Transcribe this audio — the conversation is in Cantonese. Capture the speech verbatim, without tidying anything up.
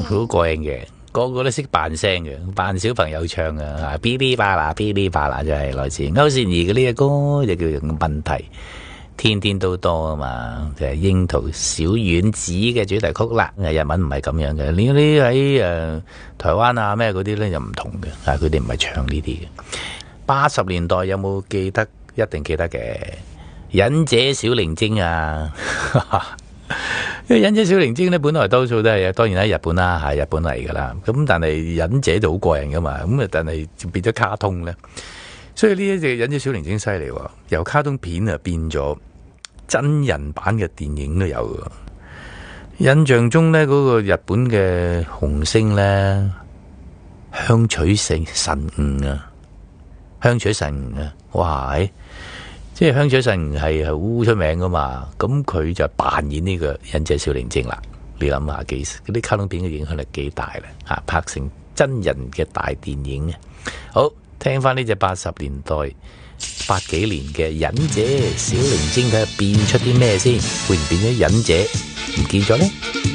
好過癮嘅，個個都識扮聲嘅，扮小朋友唱嘅，嗶哩吧啦，嗶哩吧啦就係來自歐倩怡嘅呢隻歌，就叫做問題。天天都多啊嘛，就係、是、櫻桃小丸子嘅主題曲啦。日文唔係咁樣嘅，你啲喺誒台灣啊咩嗰啲咧就唔同嘅，啊佢哋唔係唱呢啲嘅。八十年代有冇記得？一定記得嘅，忍者小靈精啊！因為忍者小靈精咧，本來多數都係當然喺日本啦，係日本嚟噶啦。咁但係忍者就好過癮噶嘛，咁啊但係變咗卡通咧，所以呢一隻忍者小靈精犀利喎，由卡通片啊變咗真人版嘅電影都有噶。印象中咧，嗰、那個日本嘅紅星咧，香取慎吾啊，香取慎吾啊，哇！即係香取慎吾係好出名噶嘛，咁佢就扮演呢個忍者小靈精啦。你諗下幾嗰啲卡通片嘅影響力幾大咧？吓，拍成真人嘅大電影啊！好，聽翻呢隻八十年代八幾年嘅忍者小靈精，睇下變出啲咩先？會唔會變咗忍者唔見咗咧？